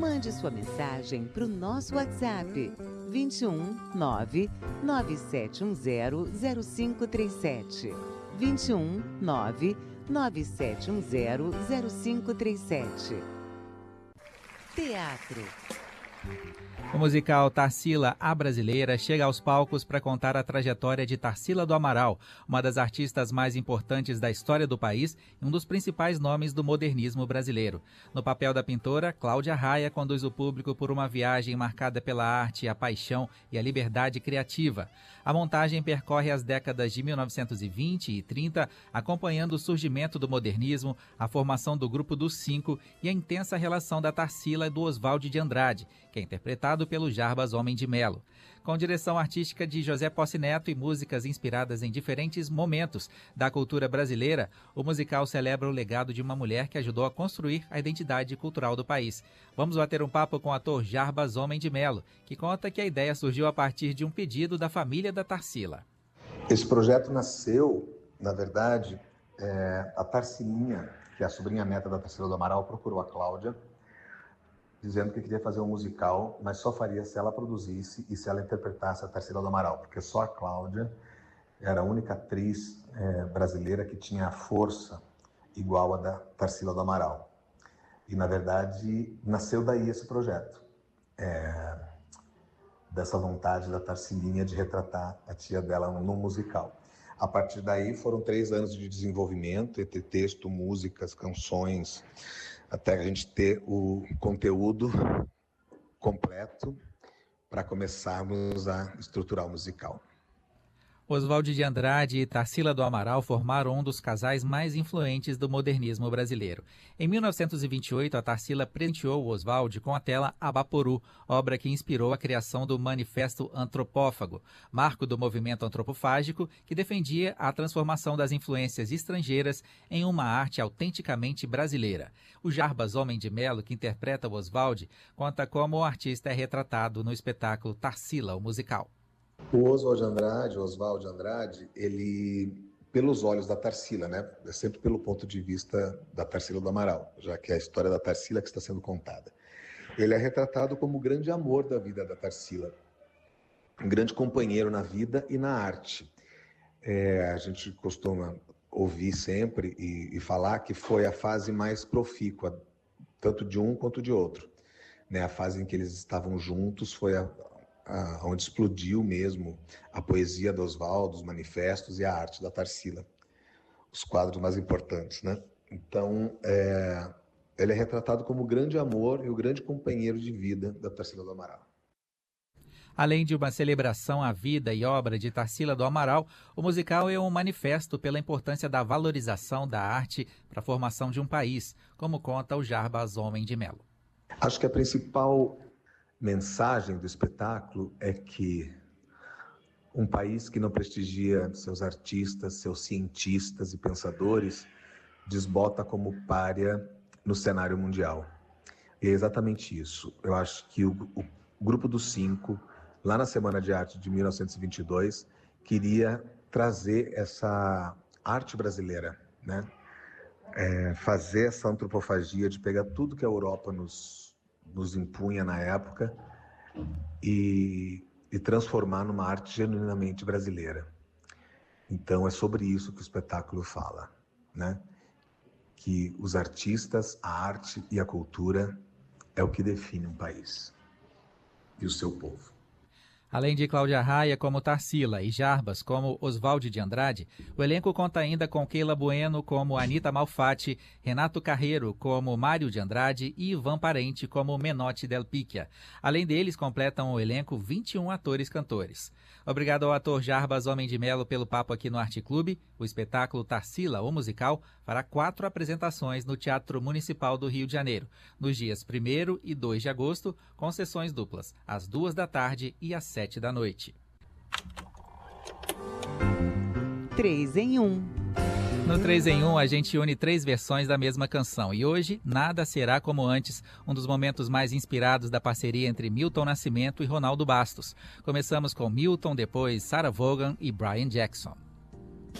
Mande sua mensagem para o nosso WhatsApp 21 9 9710 0537. 21 9 9710 0537. Teatro. O musical Tarsila, a Brasileira, chega aos palcos para contar a trajetória de Tarsila do Amaral, uma das artistas mais importantes da história do país e um dos principais nomes do modernismo brasileiro. No papel da pintora, Cláudia Raia conduz o público por uma viagem marcada pela arte, a paixão e a liberdade criativa. A montagem percorre as décadas de 1920 e 30, acompanhando o surgimento do modernismo, a formação do Grupo dos Cinco e a intensa relação da Tarsila e do Oswald de Andrade, que é interpretado pelo Jarbas Homem de Melo. Com direção artística de José Posse Neto e músicas inspiradas em diferentes momentos da cultura brasileira, o musical celebra o legado de uma mulher que ajudou a construir a identidade cultural do país. Vamos bater um papo com o ator Jarbas Homem de Melo, que conta que a ideia surgiu a partir de um pedido da família da Tarsila. Esse projeto nasceu, na verdade, a Tarsilinha, que é a sobrinha neta da Tarsila do Amaral, procurou a Cláudia, dizendo que queria fazer um musical, mas só faria se ela produzisse e se ela interpretasse a Tarsila do Amaral, porque só a Cláudia era a única atriz brasileira que tinha a força igual a da Tarsila do Amaral. E, na verdade, nasceu daí esse projeto, dessa vontade da Tarsilinha de retratar a tia dela num musical. A partir daí foram 3 anos de desenvolvimento, entre texto, músicas, canções, até a gente ter o conteúdo completo para começarmos a estruturar o musical. Oswald de Andrade e Tarsila do Amaral formaram um dos casais mais influentes do modernismo brasileiro. Em 1928, a Tarsila presenteou o Oswald com a tela Abaporu, obra que inspirou a criação do Manifesto Antropófago, marco do movimento antropofágico que defendia a transformação das influências estrangeiras em uma arte autenticamente brasileira. O Jarbas Homem de Melo, que interpreta o Oswald, conta como o artista é retratado no espetáculo Tarsila, o musical. O Oswald de Andrade, ele, pelos olhos da Tarsila, né? É sempre pelo ponto de vista da Tarsila do Amaral, já que é a história da Tarsila que está sendo contada. Ele é retratado como o grande amor da vida da Tarsila, um grande companheiro na vida e na arte. A gente costuma ouvir sempre e falar que foi a fase mais profícua, tanto de um quanto de outro. Né? A fase em que eles estavam juntos foi onde explodiu mesmo a poesia do Oswald, os manifestos e a arte da Tarsila, os quadros mais importantes, né? Então, ele é retratado como o grande amor e o grande companheiro de vida da Tarsila do Amaral. Além de uma celebração à vida e obra de Tarsila do Amaral, o musical é um manifesto pela importância da valorização da arte para a formação de um país, como conta o Jarbas Homem de Melo. Acho que a principal mensagem do espetáculo é que um país que não prestigia seus artistas, seus cientistas e pensadores desbota como pária no cenário mundial. E é exatamente isso. Eu acho que o Grupo dos Cinco, lá na Semana de Arte de 1922, queria trazer essa arte brasileira, né? Fazer essa antropofagia de pegar tudo que a Europa nos impunha na época e transformar numa arte genuinamente brasileira. Então é sobre isso que o espetáculo fala, né? Que os artistas, a arte e a cultura é o que define um país e o seu povo. Além de Cláudia Raia como Tarsila e Jarbas como Oswald de Andrade, o elenco conta ainda com Keila Bueno como Anita Malfatti, Renato Carreiro como Mário de Andrade e Ivan Parente como Menotti Del Picchia. Além deles, completam o elenco 21 atores-cantores. Obrigado ao ator Jarbas Homem de Melo pelo papo aqui no Arte Clube. O espetáculo Tarsila, o musical, fará 4 apresentações no Teatro Municipal do Rio de Janeiro, nos dias 1º e 2 de agosto, com sessões duplas, às 2 da tarde e às 7 da noite. 3 em 1. No 3 em 1, a gente une 3 versões da mesma canção. E hoje, Nada Será Como Antes, um dos momentos mais inspirados da parceria entre Milton Nascimento e Ronaldo Bastos. Começamos com Milton, depois Sarah Vaughan e Brian Jackson.